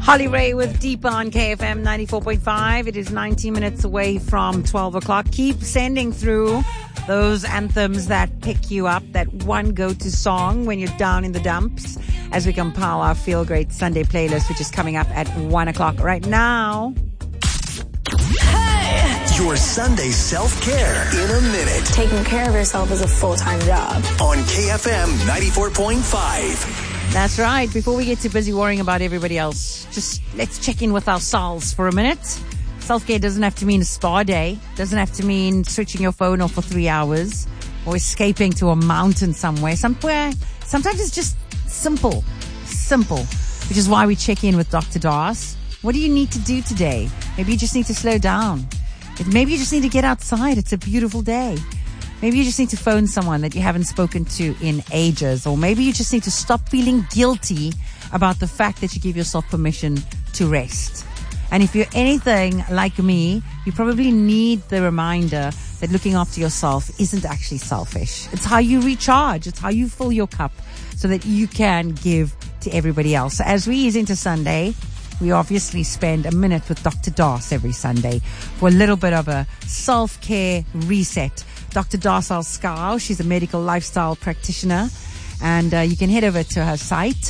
Holly Ray with Deepa on KFM 94.5. It is 90 minutes away from 12 o'clock. Keep sending through those anthems that pick you up, that one go-to song when you're down in the dumps, as we compile our Feel Great Sunday playlist, which is coming up at 1 o'clock right now. Hey! Your Sunday self-care in a minute. Taking care of yourself is a full-time job. On KFM 94.5. That's right. Before we get too busy worrying about everybody else, just let's check in with ourselves for a minute. Self-care doesn't have to mean a spa day. Doesn't have to mean switching your phone off for 3 hours or escaping to a mountain somewhere. Sometimes it's just simple, which is why we check in with Dr. Das. What do you need to do today? Maybe you just need to slow down. Maybe you just need to get outside. It's a beautiful day. Maybe you just need to phone someone that you haven't spoken to in ages. Or maybe you just need to stop feeling guilty about the fact that you give yourself permission to rest. And if you're anything like me, you probably need the reminder that looking after yourself isn't actually selfish. It's how you recharge. It's how you fill your cup so that you can give to everybody else. So as we ease into Sunday, we obviously spend a minute with Dr. Das every Sunday for a little bit of a self-care reset. Dr. Darsal Skau, she's a medical lifestyle practitioner, and you can head over to her site,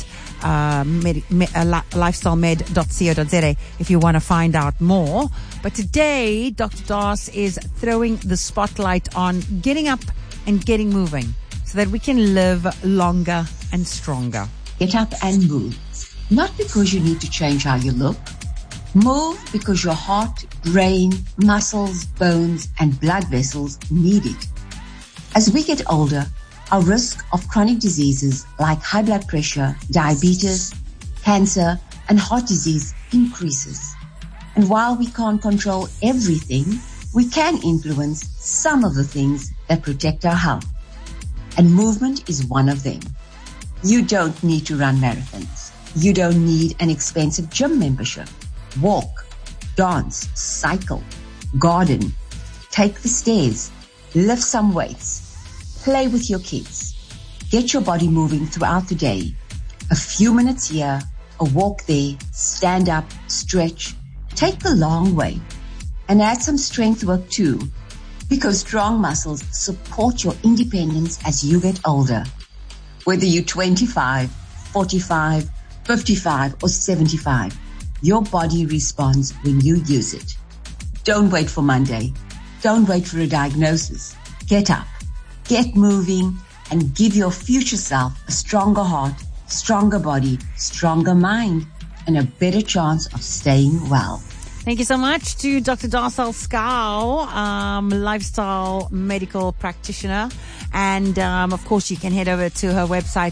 lifestylemed.co.za, if you want to find out more. But today, Dr. Das is throwing the spotlight on getting up and getting moving so that we can live longer and stronger. Get up and move. Not because you need to change how you look. Move because your heart, brain, muscles, bones, and blood vessels need it. As we get older, our risk of chronic diseases like high blood pressure, diabetes, cancer, and heart disease increases. And while we can't control everything, we can influence some of the things that protect our health. And movement is one of them. You don't need to run marathons. You don't need an expensive gym membership. Walk, dance, cycle, garden, take the stairs, lift some weights, play with your kids. Get your body moving throughout the day. A few minutes here, a walk there, stand up, stretch, take the long way. And add some strength work too, because strong muscles support your independence as you get older. Whether you're 25, 45, 55, or 75, your body responds when you use it. Don't wait for Monday. Don't wait for a diagnosis. Get up, get moving, and give your future self a stronger heart, stronger body, stronger mind, and a better chance of staying well. Thank you so much to Dr. Darsal Skau, lifestyle medical practitioner. And, of course, you can head over to her website,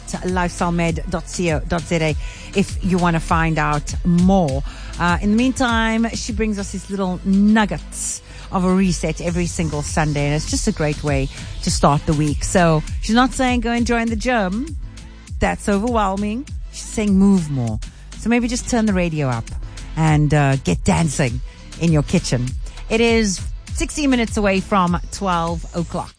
lifestylemed.co.za, if you want to find out more. In the meantime, she brings us these little nuggets of a reset every single Sunday. And it's just a great way to start the week. So she's not saying go and join the gym. That's overwhelming. She's saying move more. So maybe just turn the radio up and get dancing in your kitchen. It is 60 minutes away from 12 o'clock.